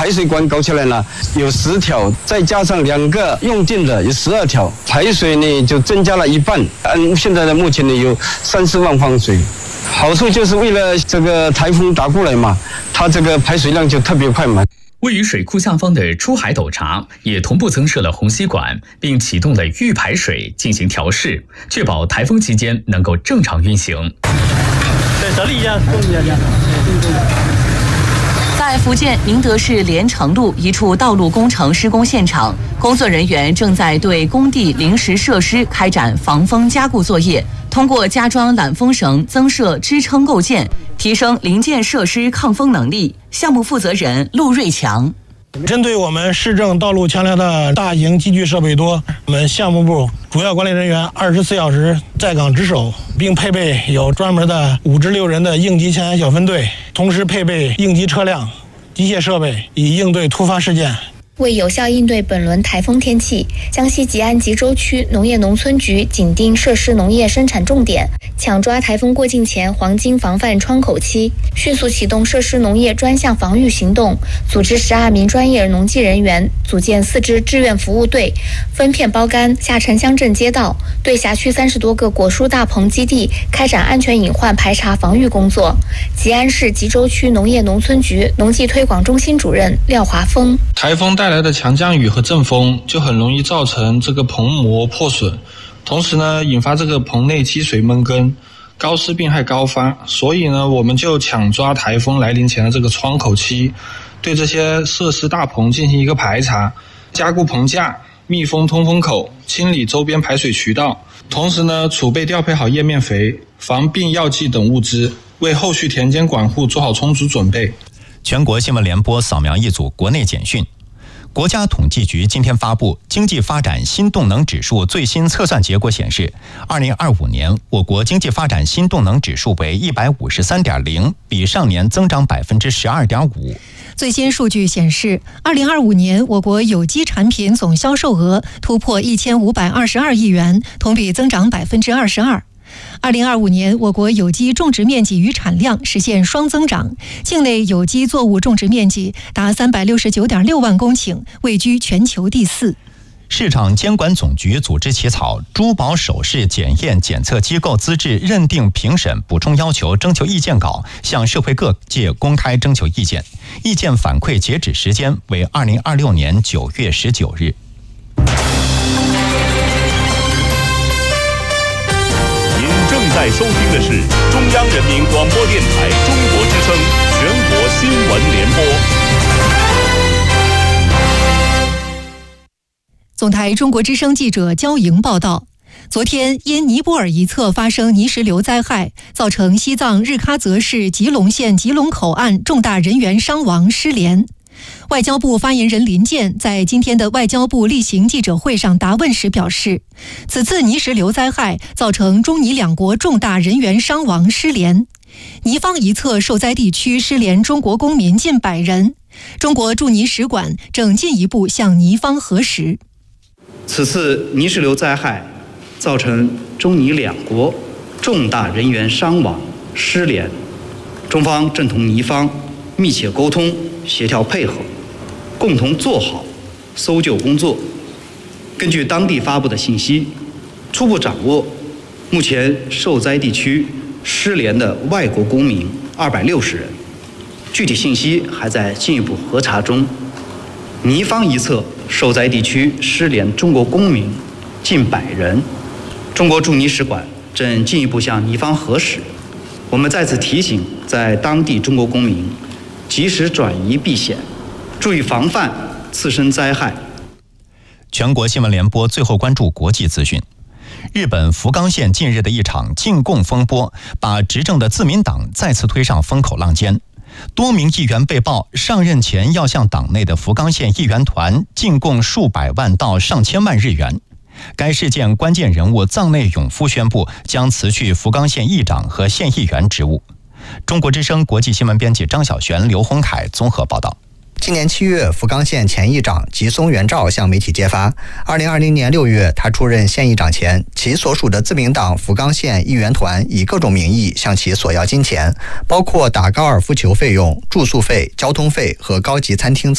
排水管搞起来了，有10条，再加上2个用电的有12条，排水呢就增加了1半。现在的目前呢有30万方水。好处就是为了这个台风打过来嘛，它这个排水量就特别快嘛。 位于水库下方的出海斗闸也同步增设了虹吸管，并启动了预排水进行调试，确保台风期间能够正常运行。 在福建宁德市连城路一处道路工程施工现场，工作人员正在对工地临时设施开展防风加固作业，通过加装缆风绳、增设支撑构件，提升零件设施抗风能力。项目负责人陆瑞强。 针对我们市政道路桥梁的大型机具设备多，我们项目部主要管理人员24小时在岗值守，并配备有专门的5至6人的应急抢险小分队，同时配备应急车辆、机械设备，以应对突发事件。 为有效应对本轮台风天气，江西吉安吉州区农业农村局紧盯涉事农业生产重点，抢抓台风过境前黄金防范窗口期，迅速启动涉事农业专项防御行动，组织12名专业农技人员，组建4支志愿服务队，分片包干下沉乡镇街道，对辖区30多个果蔬大棚基地开展安全隐患排查防御工作。吉安市吉州区农业农村局农技推广中心主任廖华峰： 台风带来的强降雨和阵风就很容易造成这个棚膜破损，同时呢引发这个棚内积水闷根，高湿病害高发。所以呢我们就抢抓台风来临前的这个窗口期，对这些设施大棚进行一个排查，加固棚架，密封通风口，清理周边排水渠道，同时呢储备调配好叶面肥、防病药剂等物资，为后续田间管护做好充足准备。 全国新闻联播扫描一组国内简讯。国家统计局今天发布经济发展新动能指数最新测算结果显示，2025年我国经济发展新动能指数为153.0，比上年增长12.5%。 最新数据显示，2025年我国有机产品总销售额突破1522亿元，同比增长22%。2025年，我国有机种植面积与产量实现双增长，境内有机作物种植面积达369.6万公顷，位居全球第4。 市场监管总局组织起草珠宝首饰检验检测机构资质认定评审补充要求征求意见稿，向社会各界公开征求意见。意见反馈截止时间为2026年9月19日。 正在收听的是中央人民广播电台中国之声全国新闻联播。 总台中国之声记者焦莹报道，昨天因尼泊尔一侧发生泥石流灾害，造成西藏日喀则市吉隆县吉隆口岸重大人员伤亡失联。外交部发言人林健在今天的外交部例行记者会上答问时表示，此次泥石流灾害造成中尼两国重大人员伤亡失联，尼方一侧受灾地区失联中国公民近100人，中国驻尼使馆正进一步向尼方核实。 此次泥石流灾害造成中尼两国重大人员伤亡失联，中方正同尼方密切沟通协调配合，共同做好搜救工作。根据当地发布的信息，初步掌握目前受灾地区失联的外国公民260人，具体信息还在进一步核查中。尼方一侧受灾地区失联中国公民近100人，中国驻尼使馆正进一步向尼方核实。我们在此提醒在当地中国公民及时转移避险，注意防范次生灾害。 全国新闻联播最后关注国际资讯。日本福冈县近日的一场禁供风波，把执政的自民党再次推上风口浪尖。多名议员被曝上任前要向党内的福冈县议员团进贡数百万到上千万日元。该事件关键人物藏内永夫宣布将辞去福冈县议长和县议员职务。中国之声国际新闻编辑张晓璇、刘洪凯综合报道。 今年7月，福冈县前议长吉松元照向媒体揭发，2020年6月，他出任县议长前，其所属的自民党福冈县议员团以各种名义向其索要金钱，包括打高尔夫球费用、住宿费、交通费和高级餐厅